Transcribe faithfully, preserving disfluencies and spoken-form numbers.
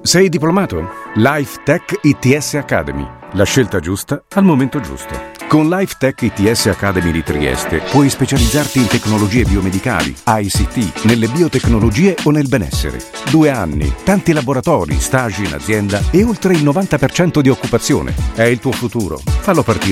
Sei diplomato? LifeTech I T S Academy. La scelta giusta al momento giusto. Con LifeTech I T S Academy di Trieste puoi specializzarti in tecnologie biomedicali, I C T, nelle biotecnologie o nel benessere. Due anni, tanti laboratori, stage in azienda e oltre il novanta per cento di occupazione. È il tuo futuro. Fallo partire